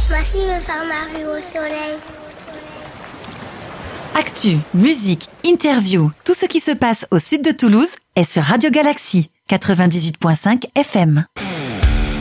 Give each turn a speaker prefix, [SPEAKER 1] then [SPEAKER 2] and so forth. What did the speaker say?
[SPEAKER 1] Moi aussi, je veux faire ma rue au soleil.
[SPEAKER 2] Actu, musique, interview, tout ce qui se passe au sud de Toulouse est sur Radio Galaxy 98.5 FM.